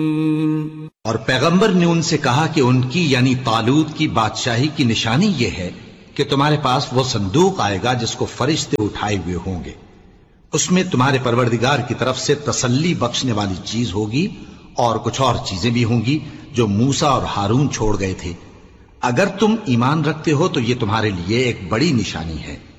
और पैगंबर ने उनसे कहा कि उनकी यानी तालूत की बादशाही की निशानी यह है कि तुम्हारे पास वो संदूक आएगा जिसको फरिश्ते उठाए हुए होंगे। उसमें तुम्हारे परवरदिगार की तरफ से तसल्ली बख्शने वाली चीज होगी और कुछ और चीजें भी होंगी जो मूसा और हारून छोड़ गए थे। अगर तुम ईमान रखते हो तो ये तुम्हारे लिए एक बड़ी निशानी है।